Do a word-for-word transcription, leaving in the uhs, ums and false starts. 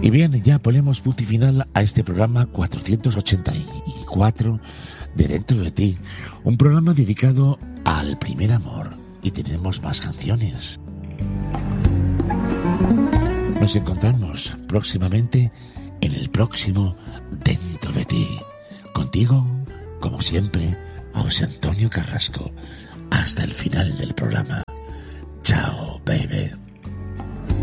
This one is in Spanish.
Y bien, ya ponemos punto y final a este programa cuatrocientos ochenta y cuatro de Dentro de Ti, un programa dedicado al primer amor, y tenemos más canciones. Nos encontramos próximamente en el próximo Dentro de Ti. Contigo, como siempre, José Antonio Carrasco. Hasta el final del programa.